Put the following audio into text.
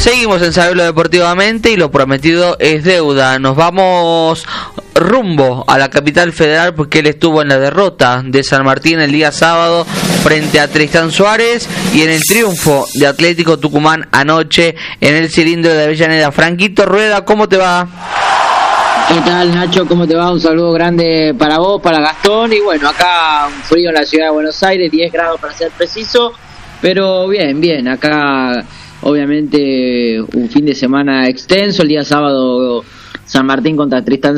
Seguimos en Sabelo Deportivamente y lo prometido es deuda. Nos vamos rumbo a la capital federal porque él estuvo en la derrota de San Martín el día sábado frente a Tristán Suárez y en el triunfo de Atlético Tucumán anoche en el cilindro de Avellaneda. Franquito Rueda, ¿cómo te va? ¿Qué tal, Nacho? ¿Cómo te va? Un saludo grande para vos, para Gastón. Y bueno, acá un frío en la ciudad de Buenos Aires, 10 grados para ser preciso. Pero bien, acá obviamente un fin de semana extenso. El día sábado San Martín contra Tristán